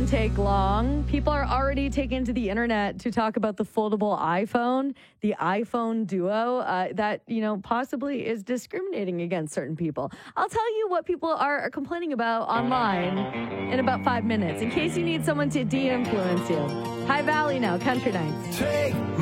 take long. People are already taking to the internet to talk about the foldable iPhone, the iPhone Duo, that, possibly is discriminating against certain people. I'll tell you what people are complaining about online in about 5 minutes, in case you need someone to de-influence you. High Valley now, Country Nights.